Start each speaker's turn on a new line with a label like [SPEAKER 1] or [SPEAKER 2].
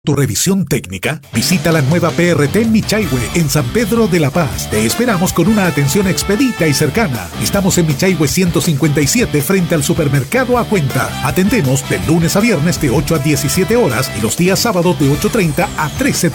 [SPEAKER 1] Tu revisión técnica, visita la nueva PRT Michaihue en San Pedro de la Paz. Te esperamos con una atención expedita y cercana. Estamos en Michaihue 157 frente al supermercado A Cuenta. Atendemos de lunes a viernes de 8 a 17 horas y los días sábados de 8:30 a 13:30.